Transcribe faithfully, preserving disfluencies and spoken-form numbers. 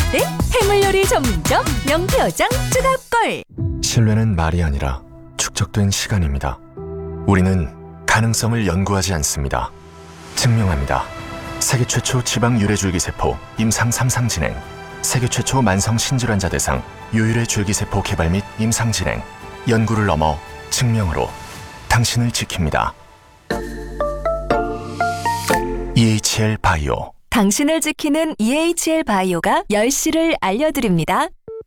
때 해물 요리 전문점 명태어장 추가골. 신뢰는 말이 아니라 축적된 시간입니다. 우리는 가능성을 연구하지 않습니다. 증명합니다. 세계 최초 지방 유래줄기세포 임상 삼 상 진행, 세계 최초 만성 신질환자 대상 유일의 줄기세포 개발 및 임상 진행, 연구를 넘어 증명으로 당신을 지킵니다. 이에이치엘 바이오. 당신을 지키는 이에이치엘 바이오가 열 시를 알려드립니다.